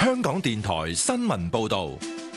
香港電台新聞報道。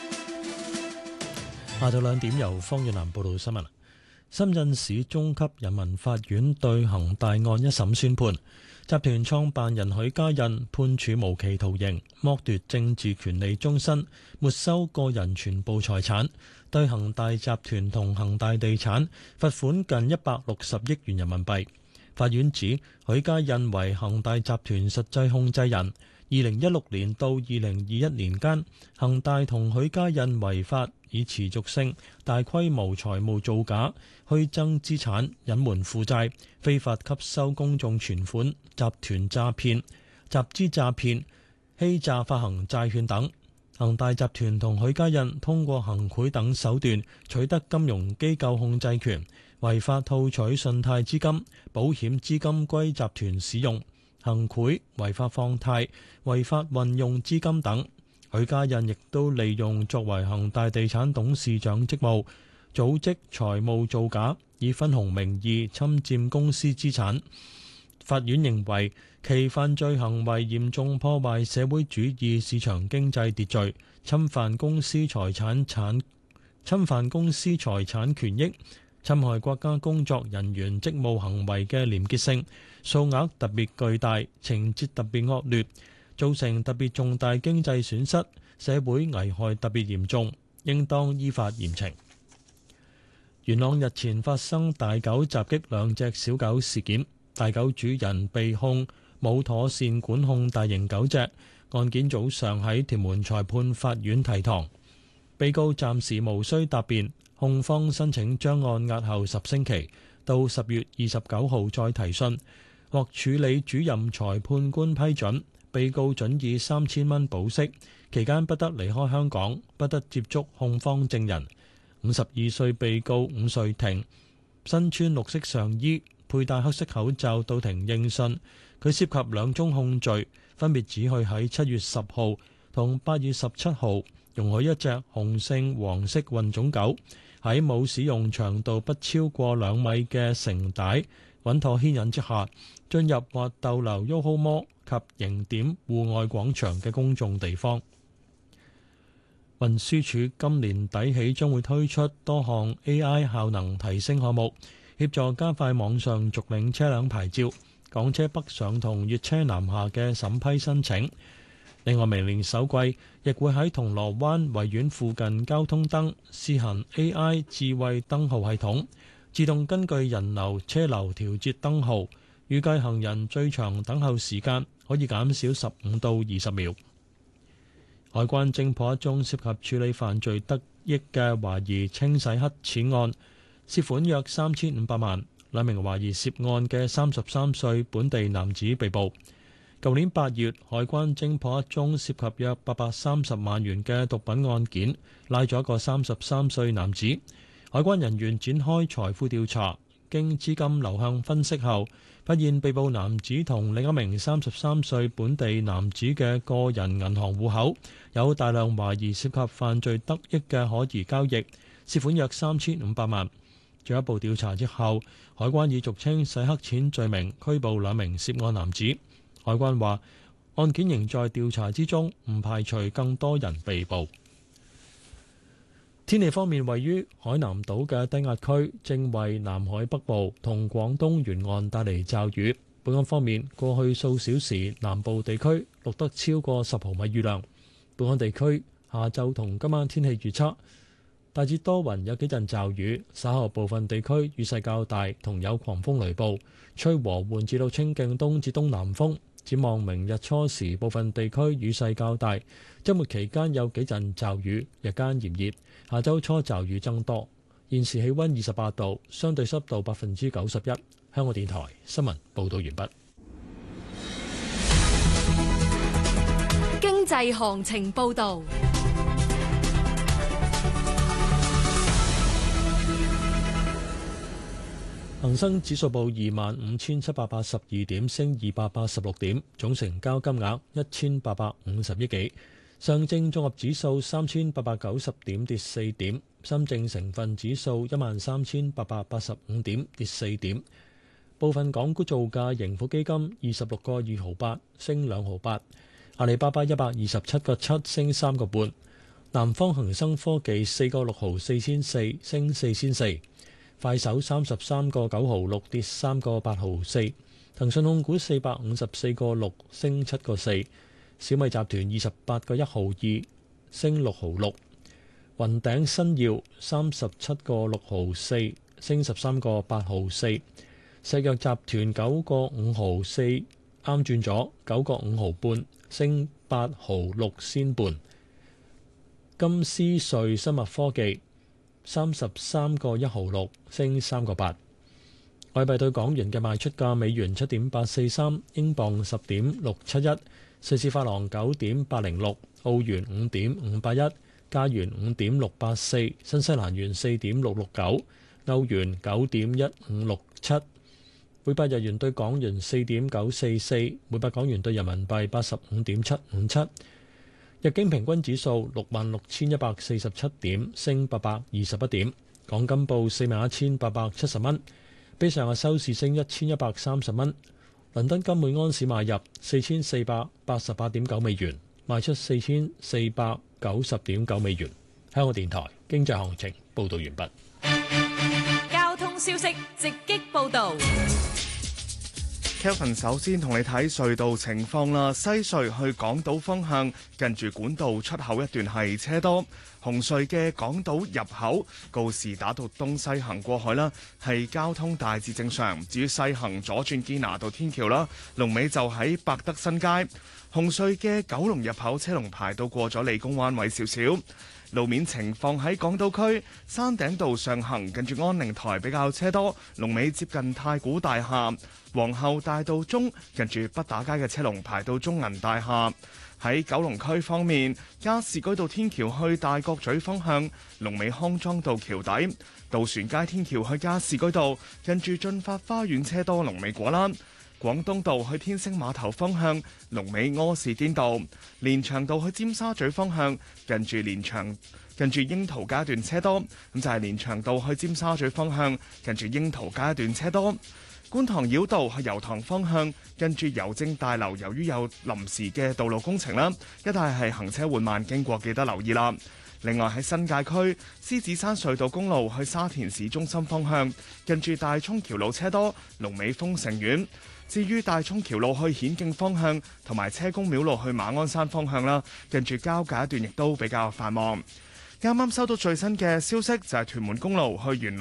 下晝2點由方遠南報道新聞。深圳市中級人民法院對恒大案一審宣判，集團創辦人許家印判處無期徒刑，剝奪政治權利終身，沒收個人全部財產，對恒大集團同恒大地產罰款近160億元人民幣。法院指許家印為恒大集團實際控制人，2016年到2021年間，恒大同許家印違法以持續性、大規模財務造假、虛增資產、隱瞞負債、非法吸收公眾存款、集團詐騙、集資詐騙、欺詐發行債券等。恒大集團同許家印通過行賄等手段取得金融機構控制權，違法套取信貸資金、保險資金歸集團使用，行賄、違法放貸、違法運用資金等。許家印亦都利用作為恒大地產董事長職務，組織財務造假，以分紅名義侵佔公司資產。法院認為其犯罪行為嚴重破壞社會主義市場經濟秩序，侵犯公司財產權益，侵害國家工作人員職務行為嘅廉潔性，數額特別巨大，情節特別惡劣，造成特別重大經濟損失，社會危害特別嚴重，應當依法嚴懲。元朗日前發生大狗襲擊2隻小狗事件，大狗主人被控冇妥善管控大型狗隻，案件早上喺屯門裁判法院提堂，被告暫時無需答辯，控方申請將案押後10星期，到10月29號再提訊，獲處理主任裁判官批准。被告准以3000蚊保釋，期間不得離開香港，不得接觸控方證人。52歲被告伍瑞婷身穿綠色上衣，佩戴黑色口罩到庭應訊。佢涉及2宗控罪，分別指佢喺7月10號同8月17號容許一隻雄性黃色混種狗喺冇使用長度不超過2米嘅繩帶穩妥牽引之下，進入或逗留 YOHO Mall 及迎點戶外廣場嘅公眾地方。運輸署今年底起將會推出多項 AI 效能提升項目，協助加快網上續領車輛牌照、港車北上同粵車南下嘅審批申請。另外，明年首季亦會喺銅鑼灣維園附近交通燈試行 AI 智慧燈號系統，自動根據人流車流調節燈號，預計行人最長等候時間可以減少15到20秒。海關偵破一宗涉及處理犯罪得益嘅懷疑清洗黑錢案，涉款約3500萬，2名懷疑涉案嘅33歲本地男子被捕。舊年8月，海關偵破一宗涉及約830萬元嘅毒品案件，拉咗一個33歲男子。海關人員展開財富調查，經資金流向分析後，發現被捕男子同另一名33歲本地男子嘅個人銀行戶口有大量懷疑涉及犯罪得益嘅可疑交易，涉款約3500萬。進一步調查之後，海關以俗稱洗黑錢罪名拘捕2名涉案男子。海關話，案件仍在調查之中，唔排除更多人被捕。天氣方面，位於海南島嘅低壓區正為南海北部同廣東沿岸帶嚟驟雨。本港方面，過去數小時南部地區錄得超過10毫米雨量。本港地區下晝同今晚天氣預測，大致多雲，有幾陣驟雨，稍後部分地區雨勢較大，同有狂風雷暴，吹和緩至到清勁東至東南風。展望明日初時，部分地區雨勢較大，週末期間有幾陣驟雨，日間炎熱，下週初驟雨增多。現時氣溫28度，相對濕度91%。香港電台新聞報道完畢。 經濟行情報道。 恒生指數報25,782點，升286點，總成交金額1850億幾。上證綜合指數3890點，跌4點。深證成分指數13885點，跌4點。部分港股造價，盈富基金26個2毫8，升2毫8。 阿里巴巴127個7升3個半，南方恒生科技4個6毫4仙4升4仙4，快手33個9毫6跌3個8毫4，騰訊控股454個6升7個4，小米集團28個1毫2升6毫6，雲頂新耀37個6毫4升13個8毫4，石藥集團9個5毫4啱轉咗9個5毫半升8毫6仙半，金斯瑞生物科技33個1毫6升3個8。外幣對港元嘅賣出價：美元7.843，英鎊10.671，瑞士法郎9.806，澳元5.581，加元5.684，新西蘭元4.669，歐元9.1567，每百日元對港元4.944，每百港元對人民幣85.757。日經平均指數66,147點，升821點。港金報41,870蚊，比上日收市升1,130蚊。倫敦金每安士買入4,488.9美元，賣出4,490.9美元。香港電台經濟行情報導完畢。 交通消息直擊報導。 Kevin 首先同你睇隧道情況啦。西隧去港島方向，近住管道出口一段係車多。紅隧嘅港島入口告士打道東西行過海啦，係交通大致正常。至於西行左轉堅拿道天橋啦，龍尾就喺百德新街。紅隧嘅九龍入口車龍排到過咗理工灣位少少。路面情況喺港島區山頂道上行，近住安寧台比較車多，龍尾接近太古大廈。皇后大道中近住畢打街嘅車龍排到中銀大廈。喺九龍區方面，加士居道天橋去大角咀方向，龍尾康莊道橋底；渡船街天橋去加士居道，近住進發花園車多，龍尾果欄。廣東道去天星碼頭方向，龍尾柯士甸道；連翔道去尖沙咀方向，近住櫻桃街段車多，咁就係連翔道去尖沙咀方向，近住櫻桃街段車多。觀塘繞道去油塘方向，近住郵政大樓，由於有臨時嘅道路工程啦，一帶係行車緩慢，經過記得留意啦。另外喺新界區獅子山隧道公路去沙田市中心方向，近住大涌橋路車多，龍尾豐盛苑。至於大涌橋路去顯徑方向同埋車公廟路去馬鞍山方向啦，近住交界一段亦都比較繁忙。啱啱收到最新嘅消息，就係屯門公路去元朗